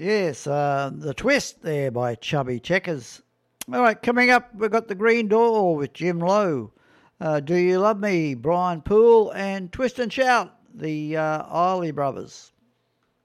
Yes, The Twist there by Chubby Checkers. All right, coming up, we've got The Green Door with Jim Lowe. Do You Love Me, Brian Poole, and Twist and Shout, the Isley Brothers.